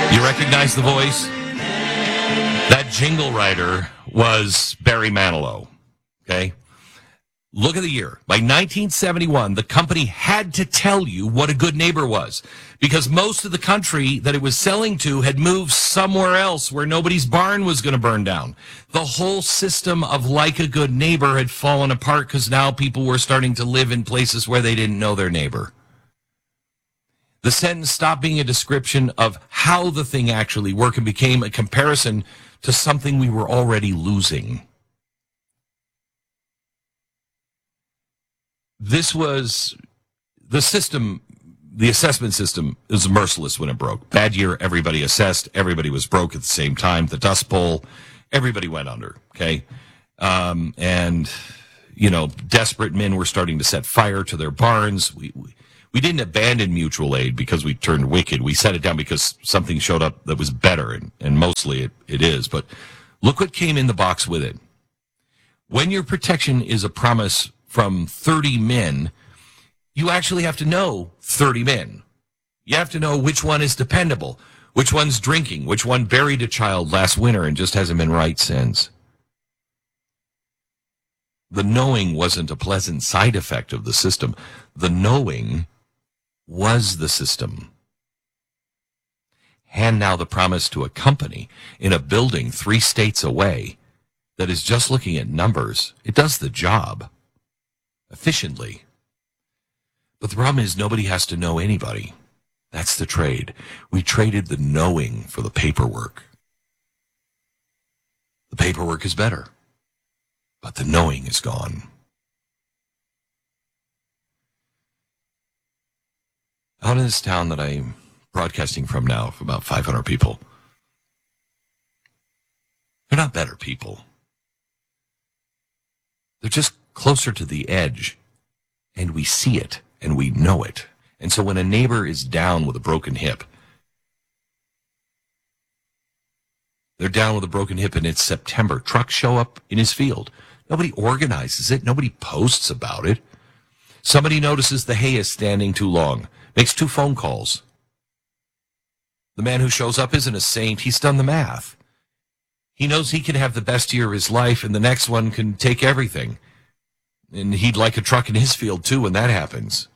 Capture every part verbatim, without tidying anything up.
You recognize the voice? That jingle writer was Barry Manilow. Okay? Look at the year. By nineteen seventy-one, the company had to tell you what a good neighbor was because most of the country that it was selling to had moved somewhere else where nobody's barn was going to burn down. The whole system of like a good neighbor had fallen apart because now people were starting to live in places where they didn't know their neighbor. The sentence stopped being a description of how the thing actually worked and became a comparison to something we were already losing. This was the system, the assessment system is merciless when it broke. Bad year, everybody assessed, everybody was broke at the same time. The Dust Bowl, everybody went under, okay? Um, and, you know, desperate men were starting to set fire to their barns. We, we We didn't abandon mutual aid because we turned wicked. We set it down because something showed up that was better, and, and mostly it, it is. But look what came in the box with it. When your protection is a promise from thirty men, you actually have to know thirty men. You have to know which one is dependable, which one's drinking, which one buried a child last winter and just hasn't been right since. The knowing wasn't a pleasant side effect of the system. The knowing was the system. Hand now the promise to a company in a building three states away that is just looking at numbers. It does the job efficiently. But the problem is nobody has to know anybody. That's the trade. We traded the knowing for the paperwork. The paperwork is better, but the knowing is gone. Out in this town that I'm broadcasting from now, of about five hundred people, they're not better people. They're just closer to the edge, and we see it, and we know it. And so when a neighbor is down with a broken hip, they're down with a broken hip and it's September, trucks show up in his field. Nobody organizes it. Nobody posts about it. Somebody notices the hay is standing too long, makes two phone calls. The man who shows up isn't a saint. He's done the math. He knows he can have the best year of his life and the next one can take everything. And he'd like a truck in his field too when that happens.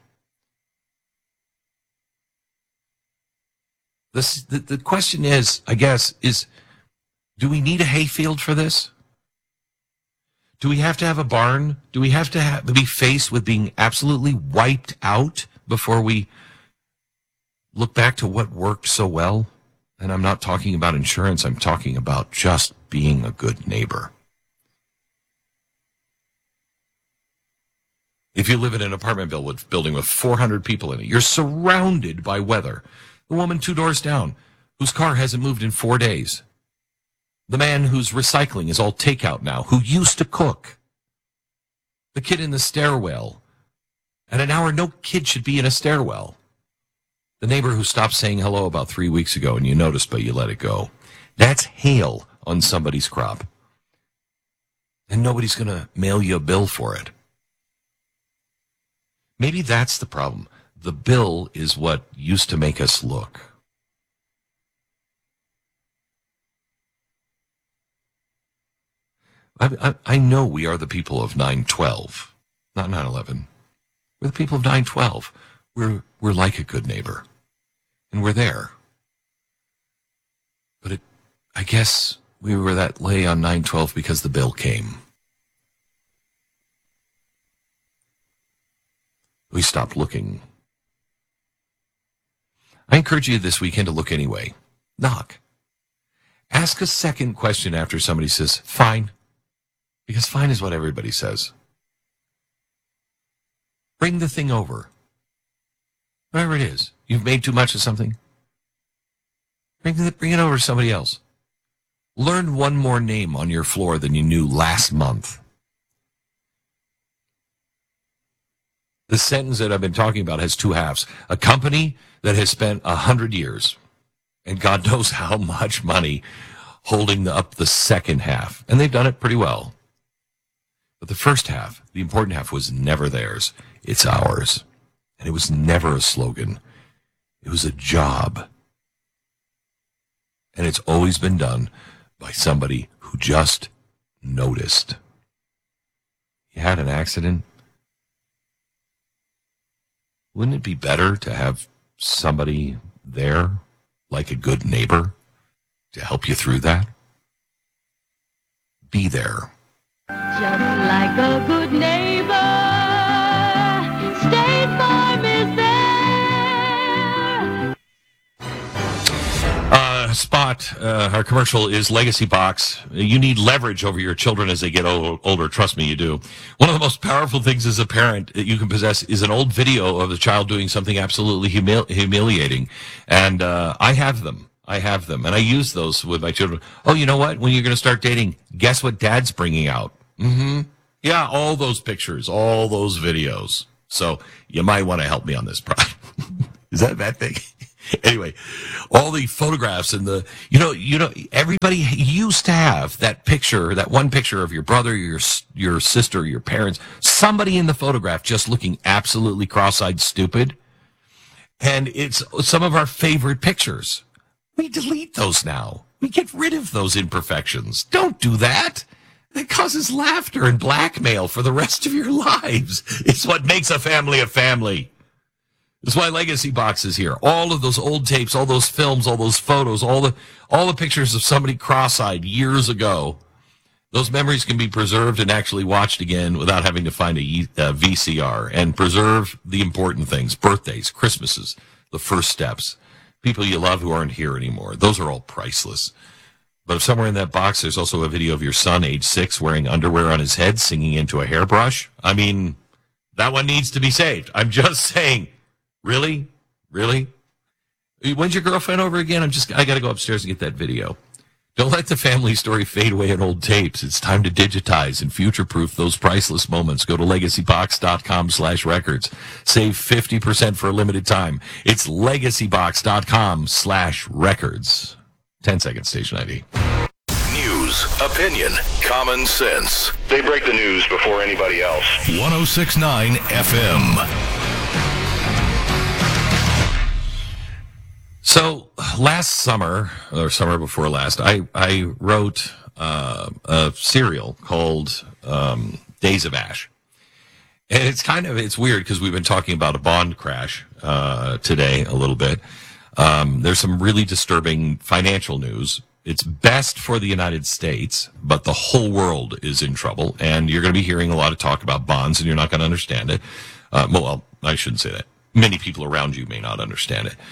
This, the, the question is, I guess, is do we need a hayfield for this? Do we have to have a barn? Do we have to have, be faced with being absolutely wiped out before we look back to what worked so well? And I'm not talking about insurance. I'm talking about just being a good neighbor. If you live in an apartment building with four hundred people in it, you're surrounded by weather. The woman two doors down, whose car hasn't moved in four days. The man whose recycling is all takeout now, who used to cook. The kid in the stairwell. At an hour, no kid should be in a stairwell. The neighbor who stopped saying hello about three weeks ago and you noticed, but you let it go. That's hail on somebody's crop. And nobody's going to mail you a bill for it. Maybe that's the problem. The bill is what used to make us look. I, I, I know we are the people of nine twelve, not nine eleven. We're the people of nine twelve. We're, we're like a good neighbor. And we're there. But it, I guess we were that lay on nine twelve because the bill came. We stopped looking. I encourage you this weekend to look anyway. Knock. Ask a second question after somebody says, fine. Because fine is what everybody says. Bring the thing over. Whatever it is. You've made too much of something. Bring it, bring it over to somebody else. Learn one more name on your floor than you knew last month. The sentence that I've been talking about has two halves. A company that has spent a hundred years, and God knows how much money, holding up the second half. And they've done it pretty well. But the first half, the important half, was never theirs. It's ours. And it was never a slogan. It was a job. And it's always been done by somebody who just noticed. You had an accident. Wouldn't it be better to have somebody there, like a good neighbor, to help you through that? Be there. Just like a good neighbor, State Farm is there. Uh, Spot, uh, our commercial is Legacy Box. You need leverage over your children as they get old, older. Trust me, you do. One of the most powerful things as a parent that you can possess is an old video of the child doing something absolutely humil- humiliating. And uh, I have them. I have them. And I use those with my children. Oh, you know what? When you're going to start dating, guess what Dad's bringing out? Mm-hmm. Yeah, all those pictures, all those videos. So you might want to help me on this, Brian. Is that a bad thing? Anyway, all the photographs and the, you know, you know, everybody used to have that picture, that one picture of your brother, your your sister, your parents, somebody in the photograph just looking absolutely cross-eyed stupid. And it's some of our favorite pictures. We delete those now. We get rid of those imperfections. Don't do that. It causes laughter and blackmail for the rest of your lives. It's what makes a family a family. That's why Legacy Box is here. All of those old tapes, all those films, all those photos, all the all the pictures of somebody cross-eyed years ago. Those memories can be preserved and actually watched again without having to find a, a V C R, and preserve the important things: birthdays, Christmases, the first steps, people you love who aren't here anymore. Those are all priceless. But if somewhere in that box there's also a video of your son, age six, wearing underwear on his head, singing into a hairbrush, I mean, that one needs to be saved. I'm just saying. Really? Really? When's your girlfriend over again? I'm just, I got to go upstairs and get that video. Don't let the family story fade away in old tapes. It's time to digitize and future-proof those priceless moments. Go to legacybox.com slash records. Save fifty percent for a limited time. It's legacybox.com slash records. ten second station I D. News, opinion, common sense. They break the news before anybody else. ten sixty-nine F M. So last summer, or summer before last, I, I wrote uh, a serial called um, Days of Ash. And it's kind of, it's weird because we've been talking about a bond crash uh, today a little bit. Um, there's some really disturbing financial news. It's best for the United States, but the whole world is in trouble. And you're going to be hearing a lot of talk about bonds, and you're not going to understand it. Uh, well, I shouldn't say that. Many people around you may not understand it.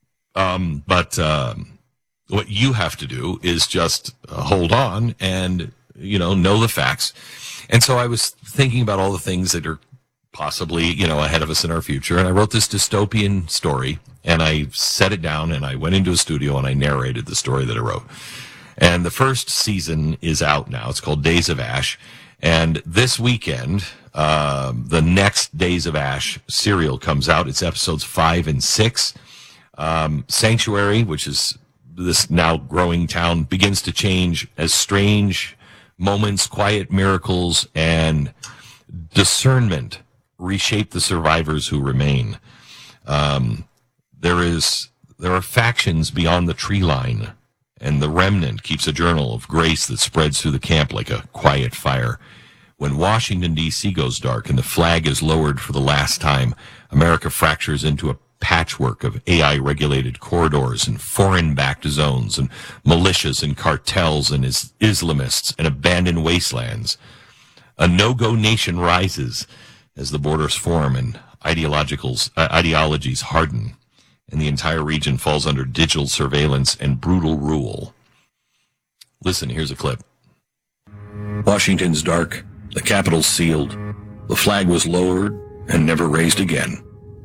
Um, but um, what you have to do is just uh, hold on and, you know, know the facts. And so I was thinking about all the things that are possibly, you know, ahead of us in our future. And I wrote this dystopian story, and I set it down, and I went into a studio and I narrated the story that I wrote. And the first season is out now. It's called Days of Ash. And this weekend, uh, the next Days of Ash serial comes out. It's episodes five and six. Um, Sanctuary, which is this now growing town, begins to change as strange moments, quiet miracles, and discernment reshape the survivors who remain. Um, there is there are factions beyond the tree line, and the remnant keeps a journal of grace that spreads through the camp like a quiet fire. When Washington, D C goes dark and the flag is lowered for the last time, America fractures into a patchwork of A I-regulated corridors and foreign-backed zones and militias and cartels and is- Islamists and abandoned wastelands. A no-go nation rises as the borders form and ideologicals, uh, ideologies harden, and the entire region falls under digital surveillance and brutal rule. Listen, here's a clip. Washington's dark. The Capitol's sealed. The flag was lowered and never raised again.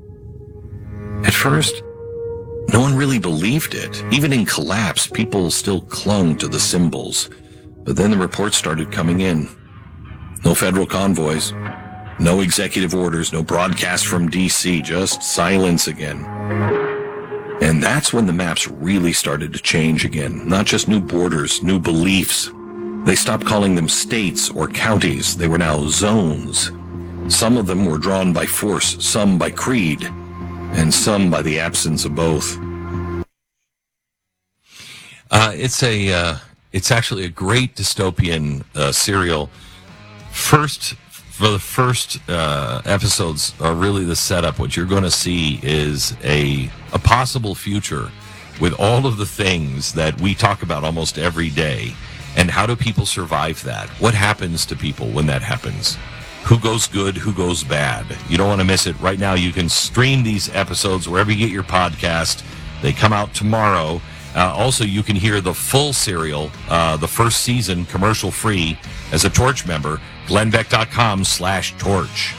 At first, no one really believed it. Even in collapse, people still clung to the symbols. But then the reports started coming in. No federal convoys, no executive orders, no broadcast from D C, just silence again. And that's when the maps really started to change again. Not just new borders, new beliefs. They stopped calling them states or counties. They were now zones. Some of them were drawn by force, some by creed, and some by the absence of both. Uh, it's a, uh, it's actually a great dystopian uh, serial. First, for the first uh, episodes are really the setup. What you're going to see is a a possible future with all of the things that we talk about almost every day. And how do people survive that? What happens to people when that happens? Who goes good? Who goes bad? You don't want to miss it. Right now, you can stream these episodes wherever you get your podcast. They come out tomorrow. Uh, also, you can hear the full serial, uh, the first season, commercial-free, as a Torch member, glennbeck.com slash torch.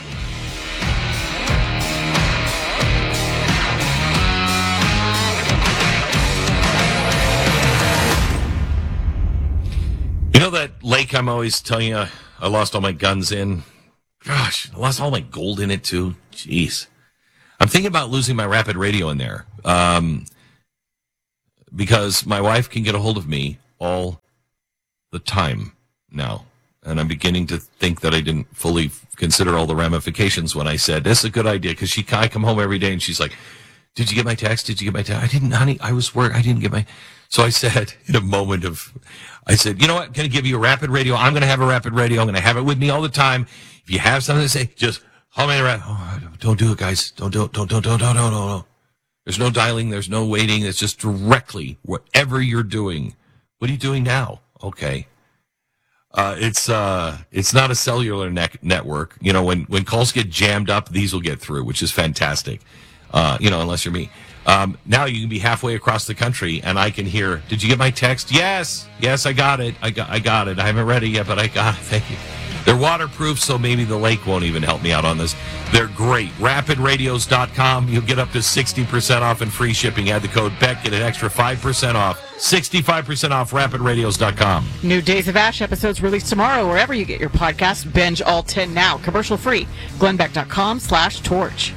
You know that lake I'm always telling you I lost all my guns in? Gosh, I lost all my gold in it, too. Jeez. I'm thinking about losing my rapid radio in there. Um... Because my wife can get a hold of me all the time now. And I'm beginning to think that I didn't fully consider all the ramifications when I said, this is a good idea. Because she, I come home every day and she's like, did you get my text? Did you get my text? I didn't, honey. I was work. I didn't get my. So I said, in a moment of, I said, you know what? I'm going to give you a rapid radio. I'm going to have a rapid radio. I'm going to have it with me all the time. If you have something to say, just call me. Oh, don't do it, guys. Don't do it. Don't, don't, don't, don't, don't, don't, don't. There's no dialing. There's no waiting. It's just directly whatever you're doing. What are you doing now? Okay. Uh, it's uh, it's not a cellular ne- network. You know, when, when calls get jammed up, these will get through, which is fantastic. Uh, you know, unless you're me. Um, now you can be halfway across the country, and I can hear, did you get my text? Yes. Yes, I got it. I got, I got it. I haven't read it yet, but I got it. Thank you. They're waterproof, so maybe the lake won't even help me out on this. They're great. rapid radios dot com. You'll get up to sixty percent off and free shipping. Add the code Beck, get an extra five percent off. sixty-five percent off, rapid radios dot com. New Days of Ash episodes released tomorrow wherever you get your podcast. Binge all ten now. Commercial free. glennbeck.com slash torch.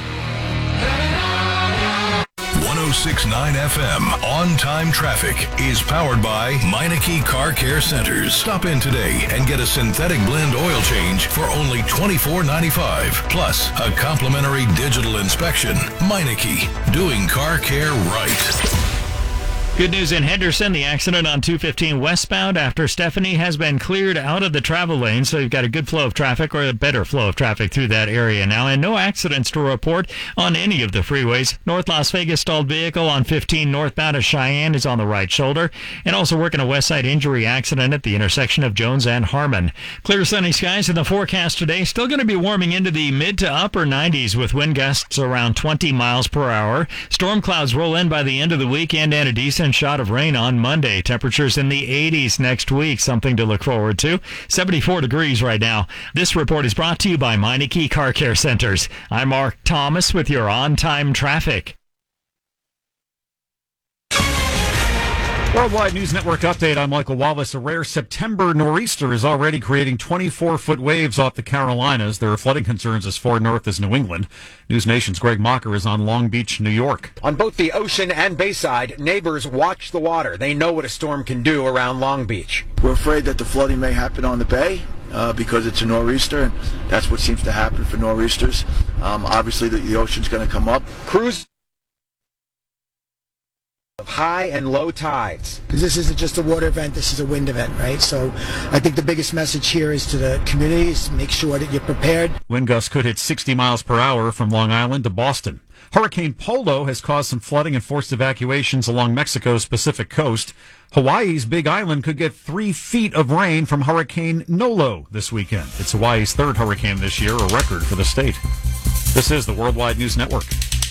one oh six point nine F M On Time Traffic is powered by Meineke Car Care Centers. Stop in today and get a synthetic blend oil change for only twenty-four ninety-five. Plus, a complimentary digital inspection. Meineke, doing car care right. Good news in Henderson. The accident on two fifteen westbound after Stephanie has been cleared out of the travel lane, so you've got a good flow of traffic, or a better flow of traffic through that area now, and no accidents to report on any of the freeways. North Las Vegas stalled vehicle on fifteen northbound of Cheyenne is on the right shoulder, and also working a west side injury accident at the intersection of Jones and Harmon. Clear sunny skies in the forecast today. Still going to be warming into the mid to upper nineties with wind gusts around twenty miles per hour. Storm clouds roll in by the end of the weekend and a decent shot of rain on Monday. Temperatures in the eighties next week. Something to look forward to. seventy-four degrees right now. This report is brought to you by Meineke Car Care Centers. I'm Mark Thomas with your on-time traffic. Worldwide News Network update. I'm Michael Wallace. A rare September nor'easter is already creating twenty-four foot waves off the Carolinas. There are flooding concerns as far north as New England. News Nation's Greg Mocker is on Long Beach, New York. On both the ocean and Bayside, neighbors watch the water. They know what a storm can do around Long Beach. We're afraid that the flooding may happen on the bay uh, because it's a nor'easter, and that's what seems to happen for nor'easters. Um, obviously, the, the ocean's going to come up. Crews of high and low tides. Because this isn't just a water event, this is a wind event, right? So I think the biggest message here is to the community is to make sure that you're prepared. Wind gusts could hit sixty miles per hour from Long Island to Boston. Hurricane Polo has caused some flooding and forced evacuations along Mexico's Pacific coast. Hawaii's Big Island could get three feet of rain from Hurricane Nolo this weekend. It's Hawaii's third hurricane this year, a record for the state. This is the Worldwide News Network.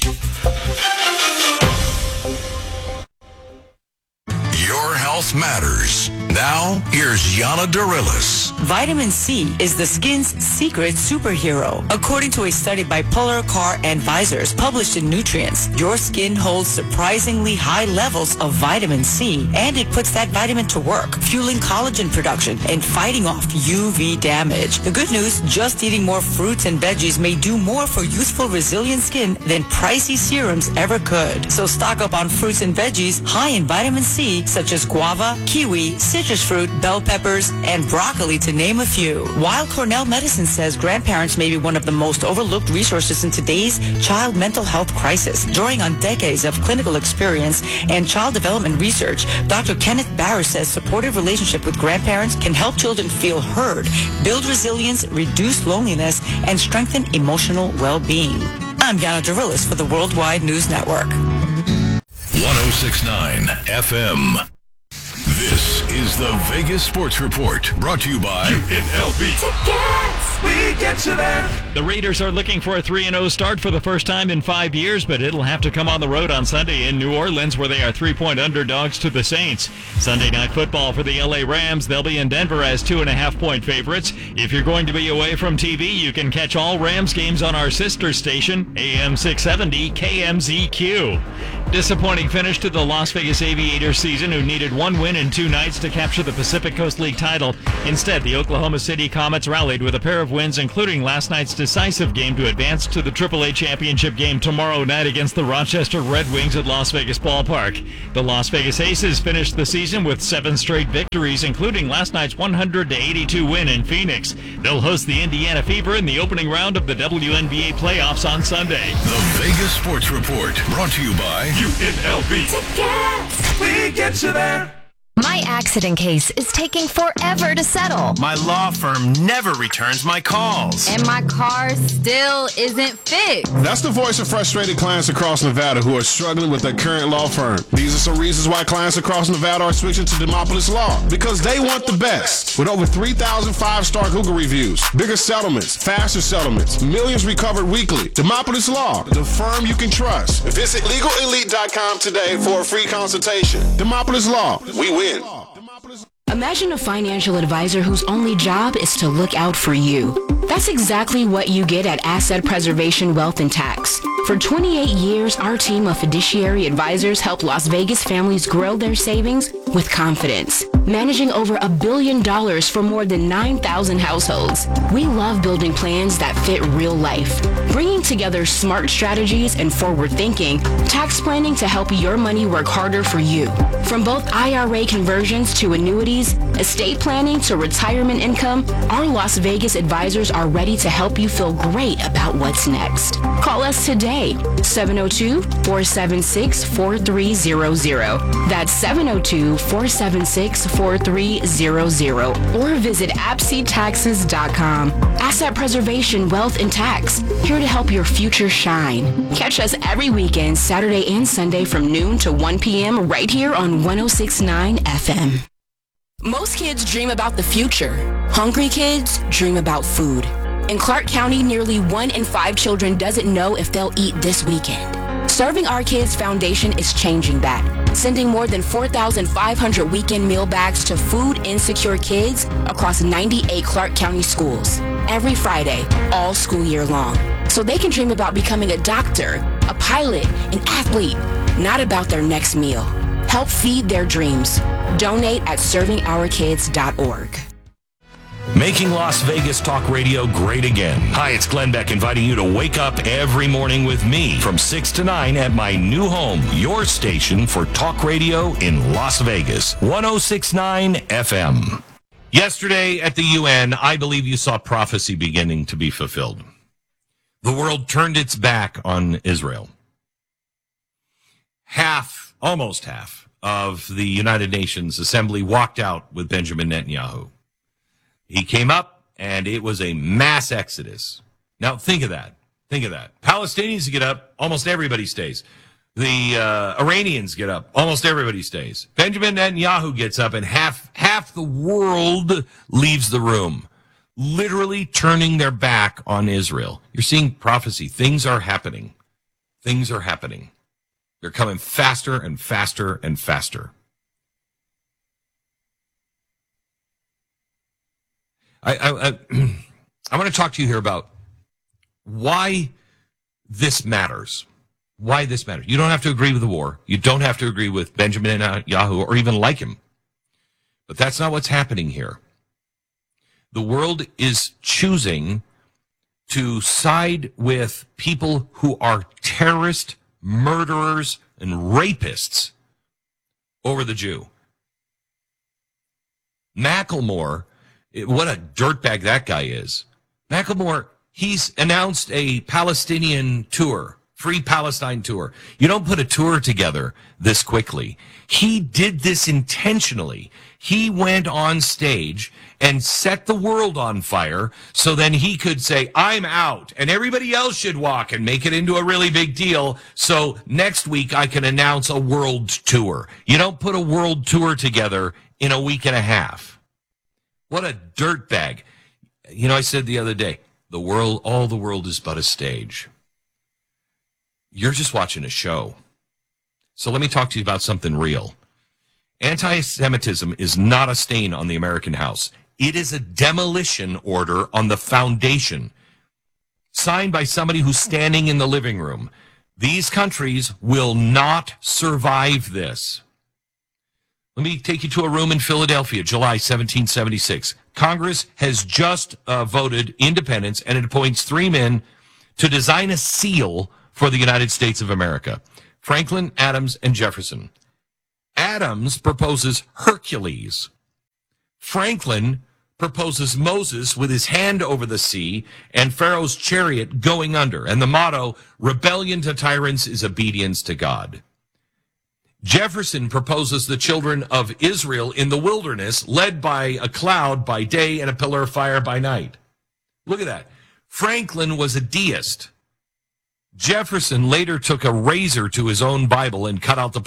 Your health matters. Now, here's Yana Dorilis. Vitamin C is the skin's secret superhero. According to a study by Polar Car Advisors published in Nutrients, your skin holds surprisingly high levels of vitamin C, and it puts that vitamin to work, fueling collagen production and fighting off U V damage. The good news, just eating more fruits and veggies may do more for youthful, resilient skin than pricey serums ever could. So stock up on fruits and veggies high in vitamin C, such as guava, kiwi, citrus, citrus fruit, bell peppers, and broccoli, to name a few. While Cornell Medicine says grandparents may be one of the most overlooked resources in today's child mental health crisis. Drawing on decades of clinical experience and child development research, Doctor Kenneth Barris says supportive relationship with grandparents can help children feel heard, build resilience, reduce loneliness, and strengthen emotional well-being. I'm Yana Derilis for the Worldwide News Network. one oh six point nine F M. This is the Vegas Sports Report, brought to you by U N L V. We get you there. The Raiders are looking for a three and oh start for the first time in five years, but it'll have to come on the road on Sunday in New Orleans, where they are three-point underdogs to the Saints. Sunday Night Football for the L A Rams. They'll be in Denver as two-and-a-half-point favorites. If you're going to be away from T V, you can catch all Rams games on our sister station, A M six seventy K M Z Q. Disappointing finish to the Las Vegas Aviators season, who needed one win in two nights to capture the Pacific Coast League title. Instead, the Oklahoma City Comets rallied with a pair of wins, including last night's decisive game to advance to the triple A championship game tomorrow night against the Rochester Red Wings at Las Vegas Ballpark. The Las Vegas Aces finished the season with seven straight victories, including last night's one hundred to eighty-two win in Phoenix. They'll host the Indiana Fever in the opening round of the W N B A playoffs on Sunday. The Vegas Sports Report, brought to you by U N L V. We get you there. My accident case is taking forever to settle. My law firm never returns my calls. And my car still isn't fixed. That's the voice of frustrated clients across Nevada who are struggling with their current law firm. These are some reasons why clients across Nevada are switching to Demopolis Law. Because they want the best. With over three thousand five-star Google reviews, bigger settlements, faster settlements, millions recovered weekly. Demopolis Law, the firm you can trust. Visit legal elite dot com today for a free consultation. Demopolis Law, we win. Imagine a financial advisor whose only job is to look out for you. That's exactly what you get at Asset Preservation Wealth and Tax. For twenty-eight years, our team of fiduciary advisors help Las Vegas families grow their savings with confidence, managing over a billion dollars for more than nine thousand households. We love building plans that fit real life, bringing together smart strategies and forward thinking, tax planning to help your money work harder for you. From both I R A conversions to annuities, estate planning to retirement income, our Las Vegas advisors are ready to help you feel great about what's next. Call us today, seven oh two, four seven six, four three zero zero. That's seven oh two, four seven six, four three zero zero. Or visit A P S I taxes dot com. Asset Preservation, Wealth and Tax, here to help your future shine. Catch us every weekend, Saturday and Sunday from noon to one p.m. right here on one oh six point nine F M. Most kids dream about the future. Hungry kids dream about food. In Clark County, nearly one in five children doesn't know if they'll eat this weekend. Serving Our Kids Foundation is changing that, sending more than four thousand five hundred weekend meal bags to food-insecure kids across ninety-eight Clark County schools every Friday, all school year long, so they can dream about becoming a doctor, a pilot, an athlete, not about their next meal. Help feed their dreams. Donate at serving our kids dot org. Making Las Vegas talk radio great again. Hi, it's Glenn Beck inviting you to wake up every morning with me from six to nine at my new home, your station for talk radio in Las Vegas, one oh six point nine F M. Yesterday at the U N, I believe you saw prophecy beginning to be fulfilled. The world turned its back on Israel. Half, almost half, of the United Nations Assembly walked out with Benjamin Netanyahu. He came up, and it was a mass exodus. Now, think of that. Think of that. Palestinians get up, almost everybody stays. The uh, Iranians get up, almost everybody stays. Benjamin Netanyahu gets up, and half half the world leaves the room, literally turning their back on Israel. You're seeing prophecy. Things are happening. Things are happening. They're coming faster and faster and faster. I, I, I, I want to talk to you here about why this matters. Why this matters. You don't have to agree with the war. You don't have to agree with Benjamin Netanyahu or even like him. But that's not what's happening here. The world is choosing to side with people who are terrorist, murderers, and rapists over the Jew. Macklemore, what a dirtbag that guy is. Macklemore, he's announced a Palestinian tour, Free Palestine tour. You don't put a tour together this quickly. He did this intentionally. He went on stage and set the world on fire so then he could say, I'm out, and everybody else should walk and make it into a really big deal. So next week I can announce a world tour. You don't put a world tour together in a week and a half. What a dirtbag. You know, I said the other day, the world, all the world is but a stage. You're just watching a show. So let me talk to you about something real. Anti-Semitism is not a stain on the American house. It is a demolition order on the foundation, signed by somebody who's standing in the living room. These countries will not survive this. Let me take you to a room in Philadelphia, July seventeen seventy-six. Congress has just uh, voted independence, and it appoints three men to design a seal for the United States of America: Franklin, Adams, and Jefferson. Adams proposes Hercules. Franklin proposes Moses with his hand over the sea and Pharaoh's chariot going under. And the motto, rebellion to tyrants is obedience to God. Jefferson proposes the children of Israel in the wilderness, led by a cloud by day and a pillar of fire by night. Look at that. Franklin was a deist. Jefferson later took a razor to his own Bible and cut out the